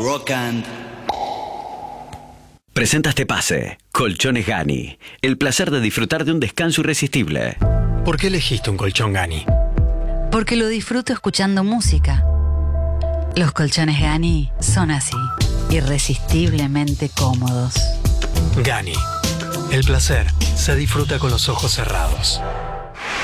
rock and... Presenta este pase. Colchones Gani. El placer de disfrutar de un descanso irresistible. ¿Por qué elegiste un colchón Gani? Porque lo disfruto escuchando música. Los colchones Gani son así, irresistiblemente cómodos. Gani. El placer se disfruta con los ojos cerrados.